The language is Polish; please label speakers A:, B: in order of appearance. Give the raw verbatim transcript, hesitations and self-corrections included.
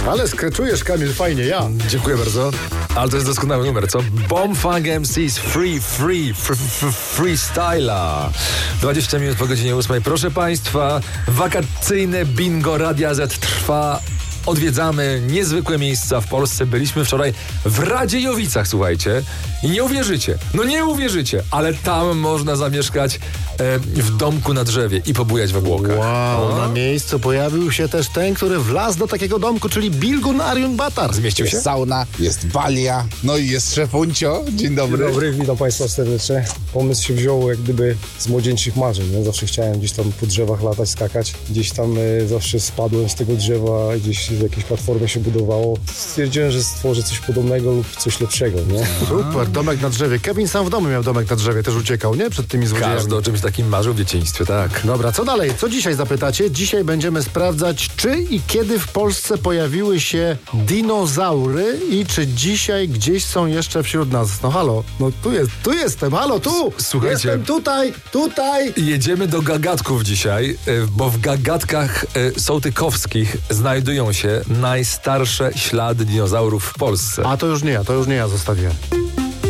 A: Ale skreczujesz, Kamil, fajnie, ja.
B: Dziękuję bardzo. Ale to jest doskonały numer, co? Bomb Funk M Cs Free, Free, free, free Freestyla. dwadzieścia minut po godzinie ósmej. Proszę Państwa, wakacyjne bingo Radia Z trwa. Odwiedzamy niezwykłe miejsca w Polsce. Byliśmy wczoraj w Radziejowicach, słuchajcie. I nie uwierzycie, no nie uwierzycie, ale tam można zamieszkać e, w domku na drzewie i pobujać w obłokach.
A: Wow,
B: O.
A: na miejscu pojawił się też ten, który wlazł do takiego domku, czyli Bilgun Arjun Batar.
B: Zmieścił się?
C: Jest sauna, jest balia, no i jest szefuncio. Dzień dobry.
D: Dzień dobry, witam Państwa serdecznie. Pomysł się wziął jak gdyby z młodzieńczych marzeń. Ja zawsze chciałem gdzieś tam po drzewach latać, skakać. Gdzieś tam e, zawsze spadłem z tego drzewa, gdzieś w jakiejś platformie się budowało. Stwierdziłem, że stworzę coś podobnego lub coś lepszego, nie?
A: Super, domek na drzewie. Kevin sam w domu miał domek na drzewie, też uciekał, nie? Przed tymi złodziejami.
B: Każdy o czymś takim marzył w dzieciństwie, tak.
A: Dobra, co dalej? Co dzisiaj zapytacie? Dzisiaj będziemy sprawdzać, czy i kiedy w Polsce pojawiły się dinozaury i czy dzisiaj gdzieś są jeszcze wśród nas. No halo, no tu jest, tu jestem, halo, tu!
B: S- słuchajcie.
A: Jestem tutaj, tutaj!
B: Jedziemy do gagatków dzisiaj, y, bo w gagatkach y, sołtykowskich znajdują się najstarsze ślady dinozaurów w Polsce.
A: A to już nie ja, to już nie ja zostawiłem.